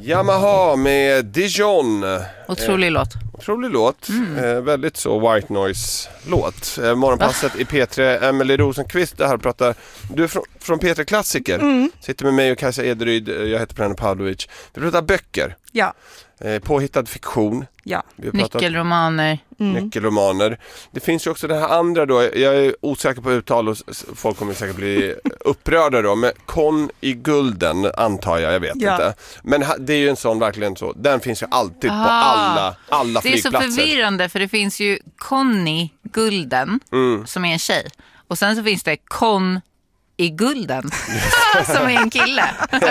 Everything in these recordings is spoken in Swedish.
Yamaha med Dijon. Otrolig låt. Otrolig låt. Väldigt så white noise-låt. Morgonpasset i P3. Emily Rosenqvist här och pratar. Du är från P3 Klassiker. Sitter med mig och Kajsa Ederyd. Jag heter Pernilla Pavlovic. Vi pratar böcker. Ja. Påhittad fiktion. Ja. Nyckelromaner. Nyckelromaner. Det finns ju också det här andra då. Jag är osäker på uttal och folk kommer säkert bli upprörda då. Men Kon i gulden antar jag vet inte. Men det är ju en sån verkligen så. Den finns ju alltid på alla flygplatser. Det är så förvirrande för det finns ju Conny Gulden som är en tjej. Och sen så finns det Kon i gulden som är en kille.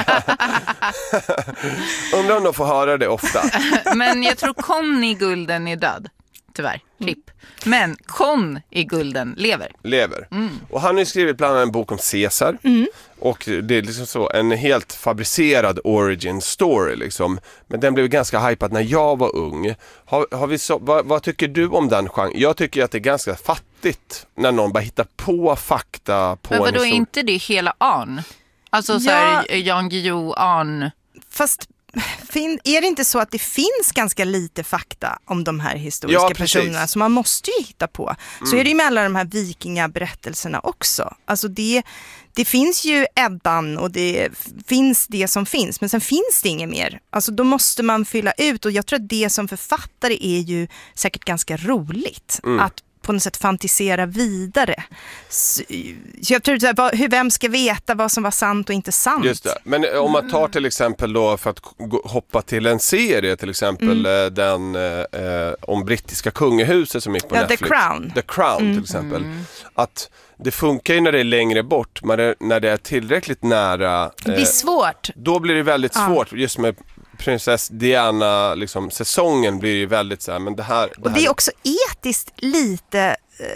Undrar om de får höra det ofta. Men jag tror Conny Gulden är död. Tyvärr, klipp. Men Kon i gulden lever. Och han har ju skrivit bland annat en bok om Caesar. Och det är liksom så en helt fabricerad origin story liksom. Men den blev ganska hypad när jag var ung. Har vi vad tycker du om den genren? Jag tycker att det är ganska fattigt när någon bara hittar på fakta på en historia. Men vadå, är inte det hela Arn? Alltså så här Jan Guillou Arn. Fast är det inte så att det finns ganska lite fakta om de här historiska personerna som man måste ju hitta på? Så är det ju med alla de här vikingaberättelserna också. Alltså det finns ju Eddan och det finns det som finns, men sen finns det inget mer. Alltså då måste man fylla ut, och jag tror att det som författare är ju säkert ganska roligt att på något sätt fantisera vidare. Så jag tror att vem ska veta vad som var sant och inte sant? Just det. Men om man tar till exempel då för att hoppa till en serie till exempel den om brittiska kungahuset som gick på Netflix. The Crown till exempel. Att det funkar ju när det är längre bort, men när det är tillräckligt nära det blir svårt. Då blir det väldigt svårt just med prinsess Diana liksom, säsongen blir ju väldigt så här, men det här det är också etiskt lite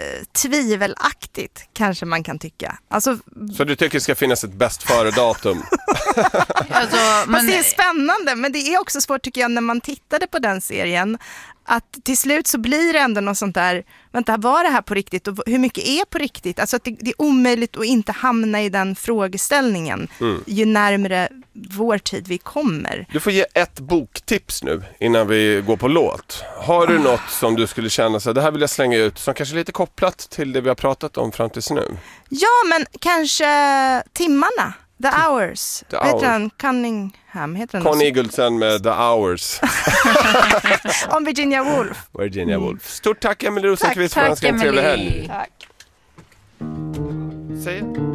tvivelaktigt kanske man kan tycka. Alltså, så du tycker det ska finnas ett bäst före datum? Alltså, men det är spännande, men det är också svårt tycker jag när man tittade på den serien att till slut så blir det ändå något sånt där, vänta, var det här på riktigt och hur mycket är på riktigt? Alltså att det är omöjligt att inte hamna i den frågeställningen ju närmare vår tid vi kommer. Du får ge ett boktips nu innan vi går på låt. Har du något som du skulle känna så det här vill jag slänga ut som kanske är lite kopplat till det vi har pratat om fram tills nu? Ja, men kanske timmarna. The Hours. Heter han Cunningham? Conny Eagleson med The Hours. Om Virginia Woolf. Virginia Woolf. Stort tack Emily Rosenqvist för en trevlig helg. Tack. Säg.